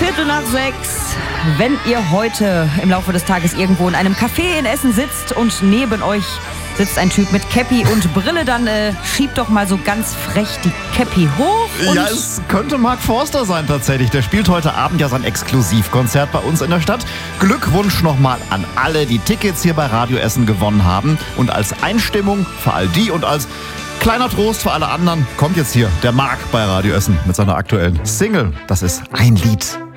5:15. Wenn ihr heute im Laufe des Tages irgendwo in einem Café in Essen sitzt und neben euch sitzt ein Typ mit Käppi und Brille, dann schiebt doch mal so ganz frech die Käppi hoch. Und ja, es könnte Mark Forster sein tatsächlich. Der spielt heute Abend ja sein Exklusivkonzert bei uns in der Stadt. Glückwunsch nochmal an alle, die Tickets hier bei Radio Essen gewonnen haben. Und als Einstimmung für all die und als kleiner Trost für alle anderen kommt jetzt hier der Mark bei Radio Essen mit seiner aktuellen Single. Das ist ein Lied.